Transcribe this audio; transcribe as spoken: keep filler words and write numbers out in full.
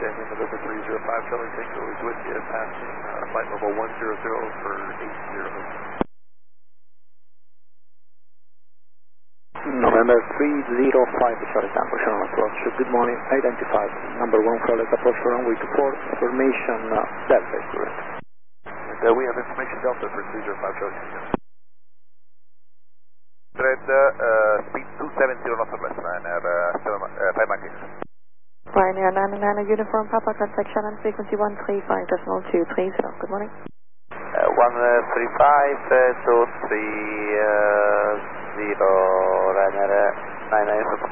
Daniel November three zero five Charlie Tango is with you, passing uh, flight level one zero zero for eight zero. November three zero five Charlie Tango, Shannon approach. Good morning, identified. Number one Flawless approach for runway two four, formation uh, Delta is correct. And uh, we have information Delta for three zero five Charlie Tango. Thread, uh, speed two seven zero knots or less, Ryanair uh, seven, uh, five Mach eight. Ryanair nine nine Uniform Papa, contact Shannon frequency one three five decimal two three zero. Good morning. Uh, one three five two three zero, Ryanair nine nine